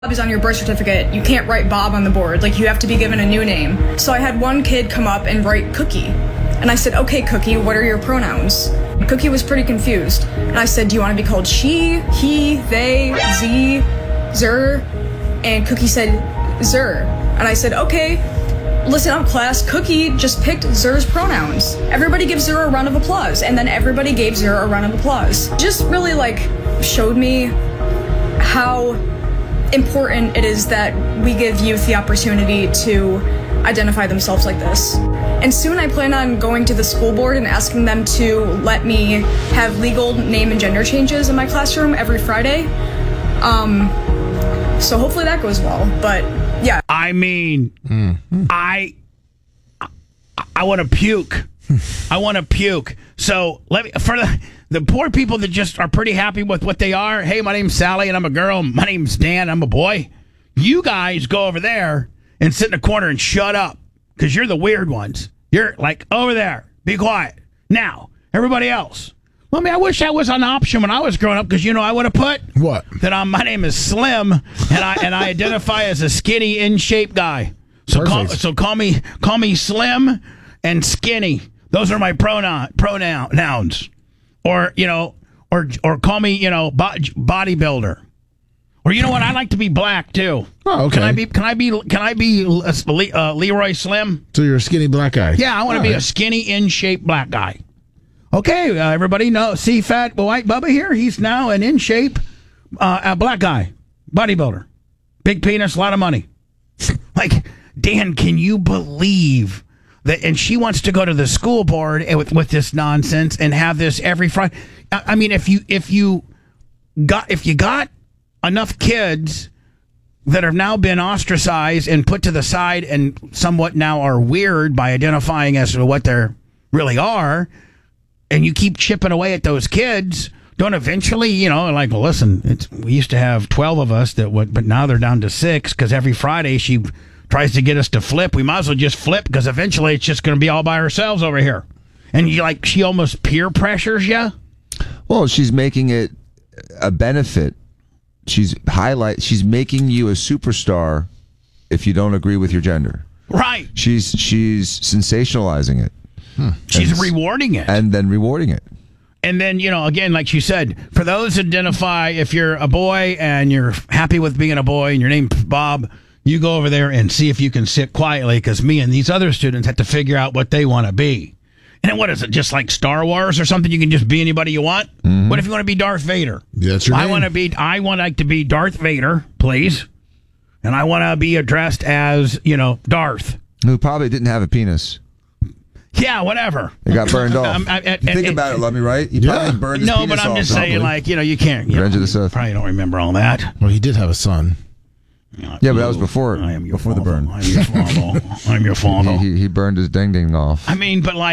Bob is on your birth certificate. You can't write Bob on the board. Like, you have to be given a new name. So I had one kid come up and write Cookie. And I said, okay, Cookie, what are your pronouns? Cookie was pretty confused. And I said, do you want to be called she, he, they, z, zer? And Cookie said, zer. And I said, okay, listen up, class. Cookie just picked Zer's pronouns. Everybody gives Zer a round of applause. And then everybody gave Zer a round of applause. Just really, showed me how important it is that we give youth the opportunity to identify themselves like this. And soon I plan on going to the school board and asking them to let me have legal name and gender changes in my classroom every Friday. So hopefully that goes well. But yeah. I mean, I want to puke. I want to puke. So for the poor people that just are pretty happy with what they are. Hey, my name's Sally and I'm a girl. My name's Dan. I'm a boy. You guys go over there and sit in a corner and shut up because you're the weird ones. You're like over there. Be quiet. Now, everybody else. Well, I wish that was an option when I was growing up because, I would have put what? That my name is Slim and I identify as a skinny, in shape guy. So call me Slim and Skinny. Those are my pronouns. Or call me bodybuilder. Or you know what? I like to be black too. Oh, okay. Can I be Leroy Slim? So you're a skinny black guy. Yeah, I want to be a skinny, in shape black guy. Okay, everybody know. See fat white Bubba here? He's now an in shape black guy, bodybuilder, big penis, a lot of money. Like, Dan, can you believe that? And she wants to go to the school board with this nonsense and have this every Friday. I mean, if you got enough kids that have now been ostracized and put to the side and somewhat now are weird by identifying as to what they really are, and you keep chipping away at those kids, don't eventually, listen, we used to have 12 of us but now they're down to 6 because every Friday she tries to get us to flip. We might as well just flip because eventually it's just going to be all by ourselves over here. And she almost peer pressures you. Well, she's making it a benefit. She's making you a superstar if you don't agree with your gender. Right. She's sensationalizing it. She's rewarding it. And then rewarding it. And then, again, like she said, for those that identify, if you're a boy and you're happy with being a boy and your name's Bob, you go over there and see if you can sit quietly because me and these other students have to figure out what they want to be. And what is it, just like Star Wars or something? You can just be anybody you want? Mm-hmm. What if you want to be Darth Vader? That's your name. I want to be Darth Vader, please. And I want to be addressed as, Darth. Who probably didn't have a penis. Yeah, whatever. It got burned off. Think about it, let me right? He probably burned his penis off. No, but I'm just saying, you can't. Revenge of the Sith. Probably don't remember all that. Well, he did have a son. Yeah, but that was before the burn. I'm your father. I'm your father. He burned his ding off. I mean, but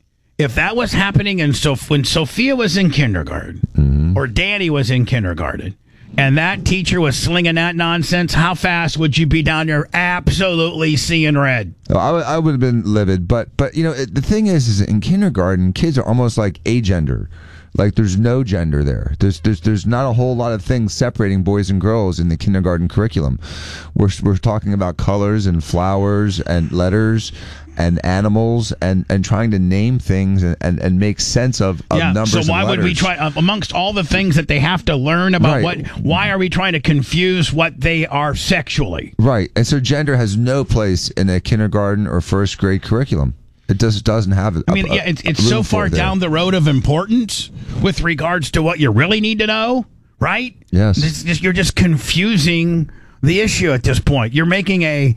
if that was happening, and so when Sophia was in kindergarten, or Danny was in kindergarten, and that teacher was slinging that nonsense, how fast would you be down there absolutely seeing red? Oh, I would have been livid. But the thing is in kindergarten, kids are almost like agender. Like there's no gender there. There's not a whole lot of things separating boys and girls in the kindergarten curriculum. We're talking about colors and flowers and letters and animals and trying to name things and make sense of numbers. So why would we try amongst all the things that they have to learn about why are we trying to confuse what they are sexually? Right. And so gender has no place in a kindergarten or first grade curriculum. It doesn't have it. It's so far down the road of importance with regards to what you really need to know, right? Yes. You're just confusing the issue at this point. You're making a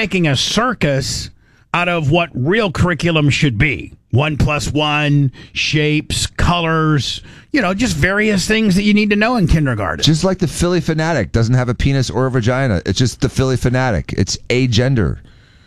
circus out of what real curriculum should be. 1+1, shapes, colors, just various things that you need to know in kindergarten. Just like the Philly Fanatic doesn't have a penis or a vagina. It's just the Philly Fanatic. It's agender.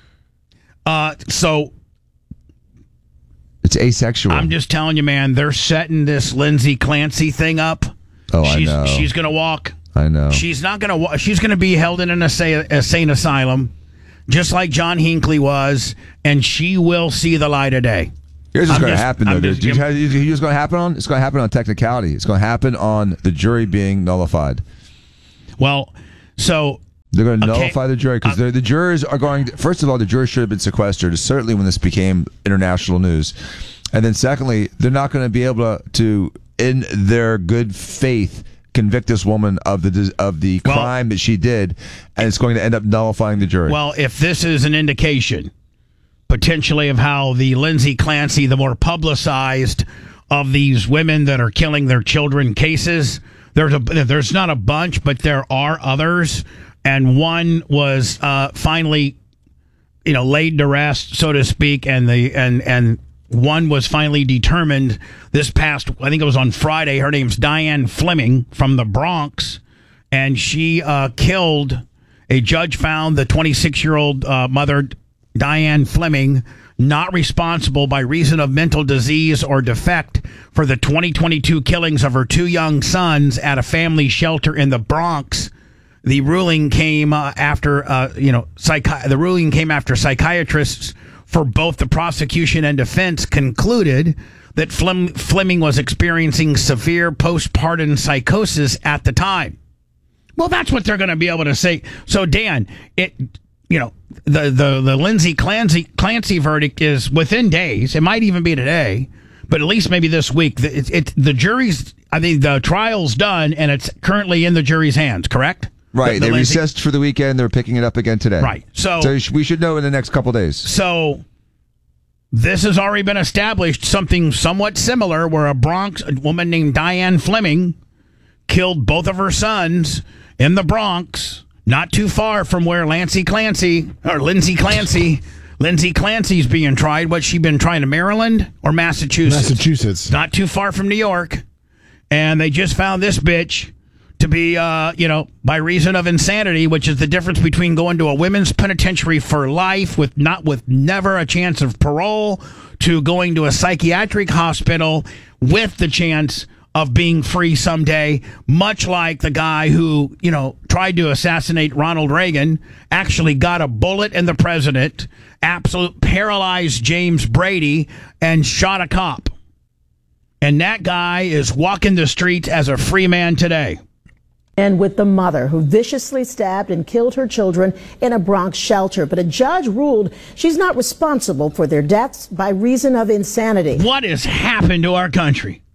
It's asexual. I'm just telling you, man, they're setting this Lindsay Clancy thing up. Oh, I know. She's going to walk. I know. She's not going to walk. She's going to be held in an insane asylum, just like John Hinckley was, and she will see the light of day. Here's what's going to happen, though. Here's what's going to happen on? It's going to happen on technicality. It's going to happen on the jury being nullified. Well, so They're going to nullify the jury because the jurors are going to, first of all, the jurors should have been sequestered, certainly when this became international news. And then secondly, they're not going to be able to, in their good faith, convict this woman of the crime that she did, and it's going to end up nullifying the jury. Well, if this is an indication, potentially, of how the Lindsay Clancy, the more publicized of these women that are killing their children cases, there's not a bunch, but there are others. And one was finally, laid to rest, so to speak, and one was finally determined this past, I think it was on Friday. Her name's Diane Fleming from the Bronx, and she killed. A judge found the 26-year-old mother, Diane Fleming, not responsible by reason of mental disease or defect for the 2022 killings of her two young sons at a family shelter in the Bronx. The ruling came after psychiatrists for both the prosecution and defense concluded that Fleming was experiencing severe postpartum psychosis at the time. Well, that's what they're going to be able to say. So, Dan, the Lindsay Clancy verdict is within days. It might even be today, but at least maybe this week. The jury's, the trial's done, and it's currently in the jury's hands, correct? Right. They recessed for the weekend. They're picking it up again today. Right. So we should know in the next couple days. So this has already been established, something somewhat similar, where a woman named Diane Fleming killed both of her sons in the Bronx, not too far from where Lindsay Clancy's being tried. What's she been trying, to Maryland or Massachusetts? Massachusetts. Not too far from New York. And they just found this bitch to be, by reason of insanity, which is the difference between going to a women's penitentiary for life with never a chance of parole to going to a psychiatric hospital with the chance of being free someday, much like the guy who, tried to assassinate Ronald Reagan, actually got a bullet in the president, paralyzed James Brady, and shot a cop. And that guy is walking the streets as a free man today. And with the mother who viciously stabbed and killed her children in a Bronx shelter. But a judge ruled she's not responsible for their deaths by reason of insanity. What has happened to our country?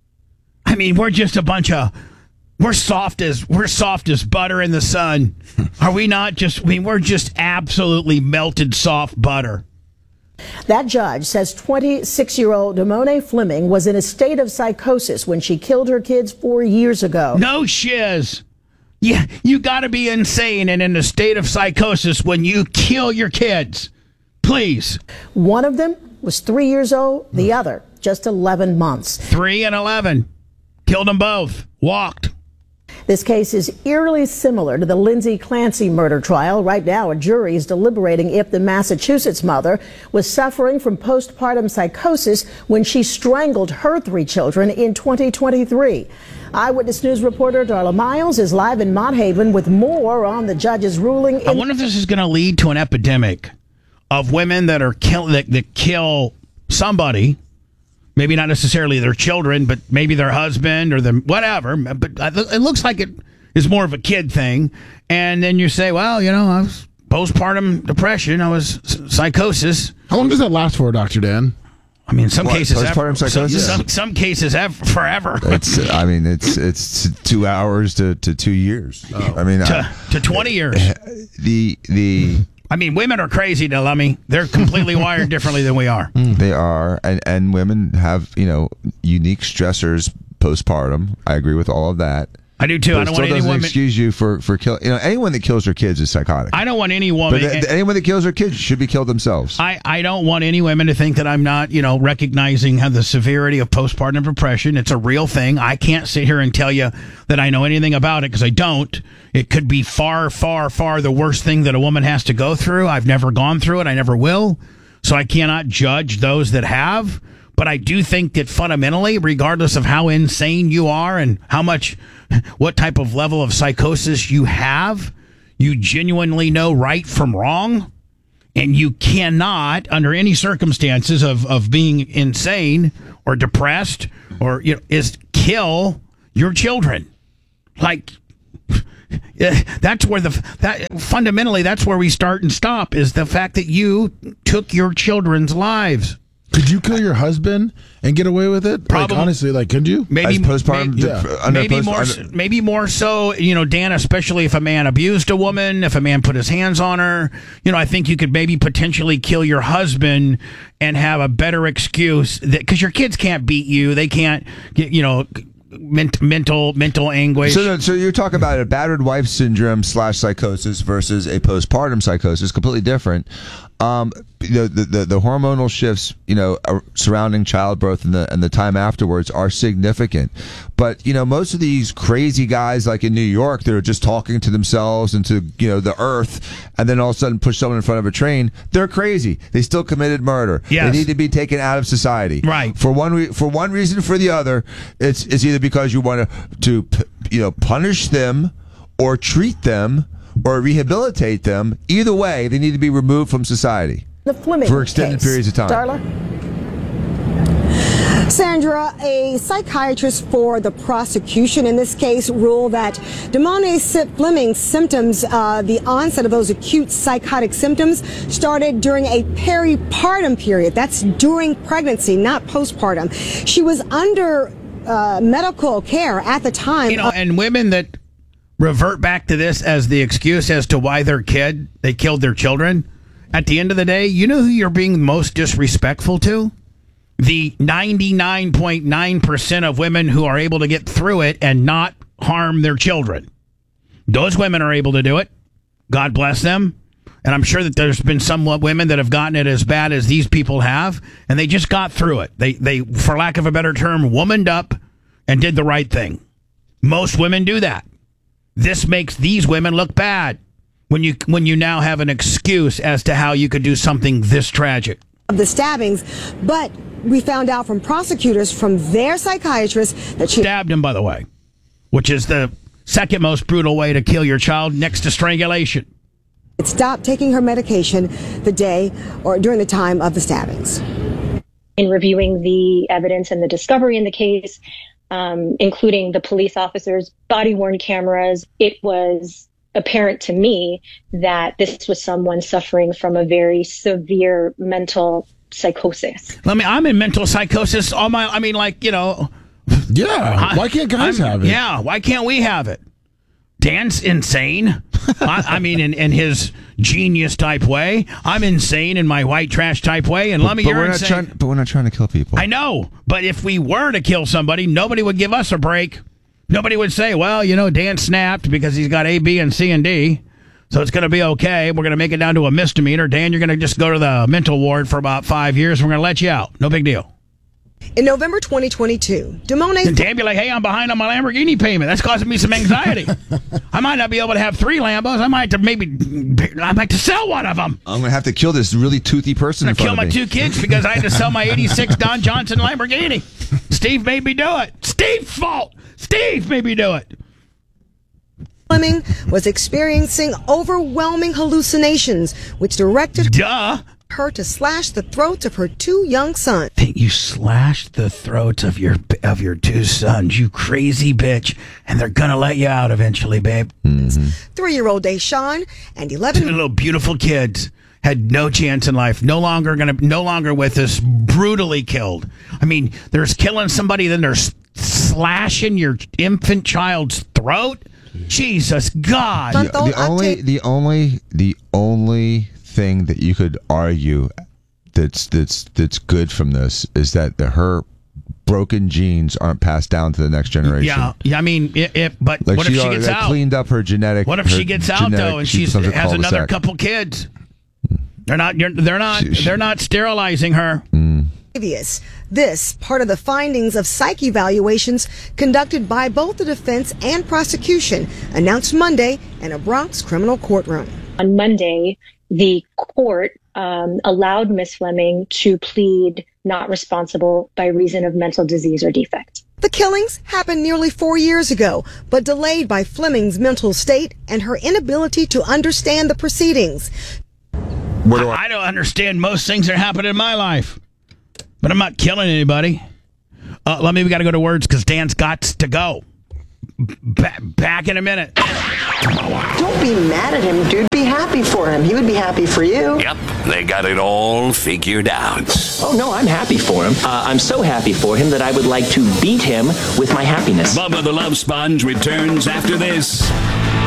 We're just a bunch of, we're soft as butter in the sun. Are we not? We're just absolutely melted soft butter. That judge says 26-year-old Damone Fleming was in a state of psychosis when she killed her kids 4 years ago. No shiz. Yeah, you got to be insane and in a state of psychosis when you kill your kids. Please. One of them was 3 years old, the other just 11 months. 3 and 11. Killed them both. Walked. This case is eerily similar to the Lindsay Clancy murder trial. Right now, a jury is deliberating if the Massachusetts mother was suffering from postpartum psychosis when she strangled her 3 children in 2023. Eyewitness News reporter Darla Miles is live in Mott Haven with more on the judge's ruling. I wonder if this is going to lead to an epidemic of women that are that kill somebody. Maybe not necessarily their children, but maybe their husband or them, whatever. But it looks like it is more of a kid thing. And then you say, well, I was postpartum depression. I was psychosis. How long does that last for, Dr. Dan? Some cases postpartum psychosis. Some cases have forever. It's 2 hours to 2 years. To 20 years. Women are crazy, Delummy. They're completely wired differently than we are. They are, and women have unique stressors postpartum. I agree with all of that. I do too. But I don't want any woman. Excuse you for killing. Anyone that kills their kids is psychotic. I don't want any woman. But anyone that kills their kids should be killed themselves. I don't want any women to think that I'm not, recognizing how the severity of postpartum depression. It's a real thing. I can't sit here and tell you that I know anything about it because I don't. It could be far, far, far the worst thing that a woman has to go through. I've never gone through it. I never will. So I cannot judge those that have. But I do think that fundamentally, regardless of how insane you are and what type of level of psychosis you have, you genuinely know right from wrong. And you cannot, under any circumstances of being insane or depressed or is kill your children. Like, that's where fundamentally that's where we start and stop, is the fact that you took your children's lives. Could you kill your husband and get away with it? Probably. Like, honestly, like, could you? Maybe As postpartum, maybe more so, Dan, especially if a man abused a woman, if a man put his hands on her, I think you could maybe potentially kill your husband and have a better excuse, because your kids can't beat you. They can't get, mental anguish. So you're talking about a battered wife syndrome / psychosis versus a postpartum psychosis, completely different. The hormonal shifts, surrounding childbirth and the time afterwards are significant. But, most of these crazy guys like in New York that are just talking to themselves and to, the earth, and then all of a sudden push someone in front of a train, they're crazy. They still committed murder. Yes. They need to be taken out of society. Right. For one reason or for the other, it's either because you want to punish them or treat them or rehabilitate them. Either way, they need to be removed from society The Fleming for extended case. periods of time. Darla? Sandra, a psychiatrist for the prosecution in this case ruled that Damone Fleming's symptoms, the onset of those acute psychotic symptoms, started during a peripartum period. That's during pregnancy, not postpartum. She was under medical care at the time. And women that revert back to this as the excuse as to why they killed their children, at the end of the day, you know who you're being most disrespectful to? The 99.9% of women who are able to get through it and not harm their children. Those women are able to do it. God bless them. And I'm sure that there's been some women that have gotten it as bad as these people have, and they just got through it. They, for lack of a better term, womaned up and did the right thing. Most women do that. This makes these women look bad when you now have an excuse as to how you could do something this tragic. Of the stabbings, but we found out from prosecutors, from their psychiatrists, that she stabbed him, by the way, which is the second most brutal way to kill your child, next to strangulation. stopped taking her medication the day or during the time of the stabbings. In reviewing the evidence and the discovery in the case, including the police officers' body-worn cameras, it was apparent to me that this was someone suffering from a very severe mental psychosis. I'm in mental psychosis all my, Yeah, why can't guys have it? Yeah, why can't we have it? Dan's insane. In his genius type way. I'm insane in my white trash type way, and you're insane. But we're not trying to kill people. I know, but if we were to kill somebody, nobody would give us a break. Nobody would say, well, Dan snapped because he's got A, B, and C, and D, so it's going to be okay. We're going to make it down to a misdemeanor. Dan, you're going to just go to the mental ward for about 5 years, and we're going to let you out. No big deal. In November 2022, Damone... And Dan be like, hey, I'm behind on my Lamborghini payment. That's causing me some anxiety. I might not be able to have 3 Lambos. I might have to sell one of them. I'm going to have to kill this really toothy person in front of me. I'm going to kill my 2 kids because I had to sell my 86 Don Johnson Lamborghini. Steve made me do it. Steve's fault. Steve made me do it. Fleming was experiencing overwhelming hallucinations, which directed her to slash the throats of her 2 young sons. You slashed the throats of your 2 sons, you crazy bitch, and they're gonna let you out eventually, babe. 3-year-old Deshaun and 11 little beautiful kids had no chance in life. No longer with us. Brutally killed. There's killing somebody, then there's slashing your infant child's throat. Jesus God. The only thing that you could argue that's good from this is that her broken genes aren't passed down to the next generation. Yeah. But what if she gets out? Cleaned up her genetic. What if she gets out though, and she has another couple kids? They're not sterilizing her. This part of the findings of psych evaluations conducted by both the defense and prosecution, announced Monday in a Bronx criminal courtroom. On Monday, the court allowed Ms. Fleming to plead not responsible by reason of mental disease or defect. The killings happened nearly 4 years ago, but delayed by Fleming's mental state and her inability to understand the proceedings. I don't understand most things that happen in my life, but I'm not killing anybody. We got to go to words because Dan's got to go. Back in a minute. Don't be mad at him, dude. Be happy for him. He would be happy for you. Yep, they got it all figured out. Oh, no, I'm happy for him. I'm so happy for him that I would like to beat him with my happiness. Bubba the Love Sponge returns after this.